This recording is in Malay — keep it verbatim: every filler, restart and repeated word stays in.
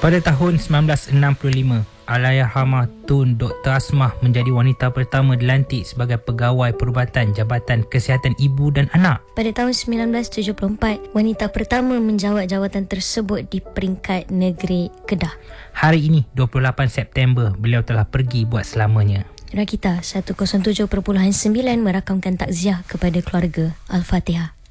Pada tahun sembilan belas enam puluh lima, Allahyarhamah Tun Doktor Asmah menjadi wanita pertama dilantik sebagai Pegawai Perubatan Jabatan Kesihatan Ibu dan Anak. Pada tahun sembilan belas tujuh puluh empat, wanita pertama menjawat jawatan tersebut di peringkat negeri Kedah. Hari ini, dua puluh lapan September, beliau telah pergi buat selamanya. Rakita seratus tujuh perpuluhan sembilan merakamkan takziah kepada keluarga. Al-Fatihah.